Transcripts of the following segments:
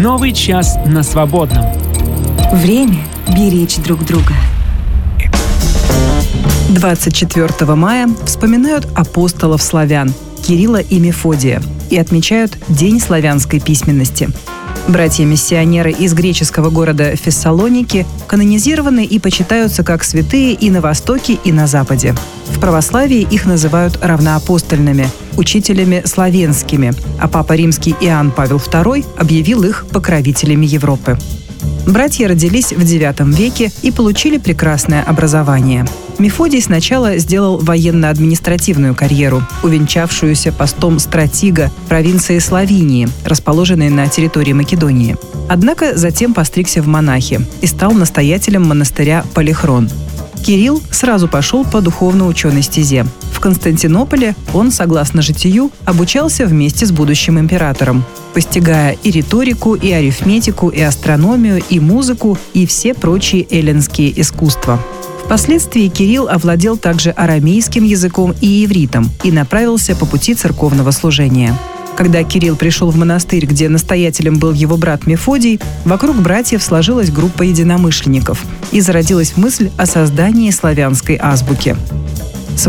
Новый час на свободном. Время беречь друг друга. 24 мая вспоминают апостолов славян Кирилла и Мефодия и отмечают День славянской письменности. Братья-миссионеры из греческого города Фессалоники канонизированы и почитаются как святые и на Востоке, и на Западе. В православии их называют равноапостольными, учителями славянскими, а Папа Римский Иоанн Павел II объявил их покровителями Европы. Братья родились в IX веке и получили прекрасное образование. Мефодий сначала сделал военно-административную карьеру, увенчавшуюся постом стратига провинции Словинии, расположенной на территории Македонии. Однако затем постригся в монахи и стал настоятелем монастыря Полихрон. Кирилл сразу пошел по духовно-ученой стезе. В Константинополе он, согласно житию, обучался вместе с будущим императором, постигая и риторику, и арифметику, и астрономию, и музыку, и все прочие эллинские искусства. Впоследствии Кирилл овладел также арамейским языком и ивритом и направился по пути церковного служения. Когда Кирилл пришел в монастырь, где настоятелем был его брат Мефодий, вокруг братьев сложилась группа единомышленников и зародилась мысль о создании славянской азбуки. С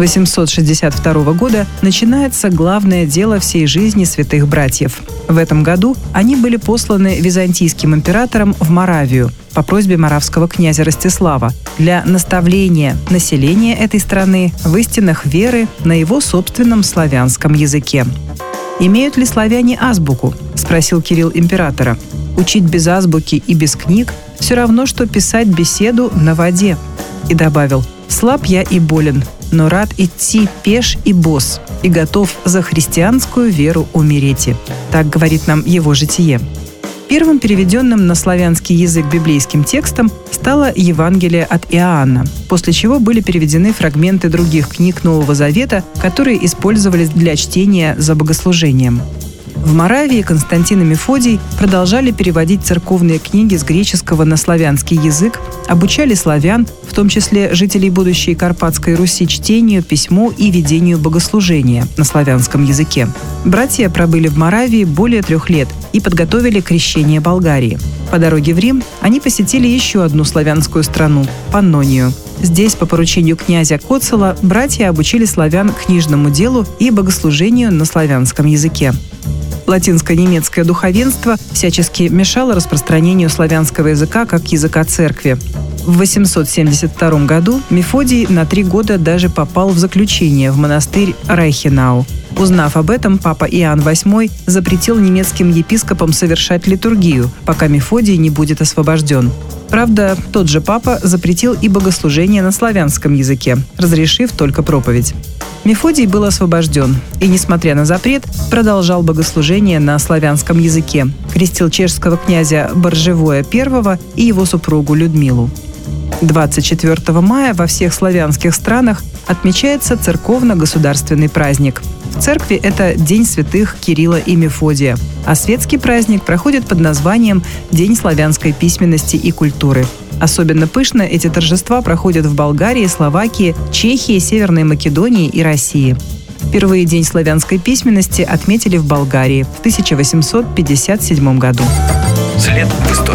862 года начинается главное дело всей жизни святых братьев. В этом году они были посланы византийским императором в Моравию по просьбе моравского князя Ростислава для наставления населения этой страны в истинах веры на его собственном славянском языке. «Имеют ли славяне азбуку?» – спросил Кирилл императора. «Учить без азбуки и без книг – все равно, что писать беседу на воде». И добавил: «Слаб я и болен, но рад идти пеш и бос, и готов за христианскую веру умереть». Так говорит нам его житие. Первым переведенным на славянский язык библейским текстом стало Евангелие от Иоанна, после чего были переведены фрагменты других книг Нового Завета, которые использовались для чтения за богослужением. В Моравии Константин и Мефодий продолжали переводить церковные книги с греческого на славянский язык, обучали славян, в том числе жителей будущей Карпатской Руси, чтению, письму и ведению богослужения на славянском языке. Братья пробыли в Моравии более 3 лет и подготовили крещение Болгарии. По дороге в Рим они посетили еще одну славянскую страну – Паннонию. Здесь, по поручению князя Коцела, братья обучили славян книжному делу и богослужению на славянском языке. Латинско-немецкое духовенство всячески мешало распространению славянского языка как языка церкви. В 872 году Мефодий на 3 года даже попал в заключение в монастырь Райхенау. Узнав об этом, папа Иоанн VIII запретил немецким епископам совершать литургию, пока Мефодий не будет освобожден. Правда, тот же папа запретил и богослужение на славянском языке, разрешив только проповедь. Мефодий был освобожден и, несмотря на запрет, продолжал богослужение на славянском языке, крестил чешского князя Боржевоя I и его супругу Людмилу. 24 мая во всех славянских странах отмечается церковно-государственный праздник. В церкви это День святых Кирилла и Мефодия, а светский праздник проходит под названием День славянской письменности и культуры. Особенно пышно эти торжества проходят в Болгарии, Словакии, Чехии, Северной Македонии и России. Впервые День славянской письменности отметили в Болгарии в 1857 году. След в истории.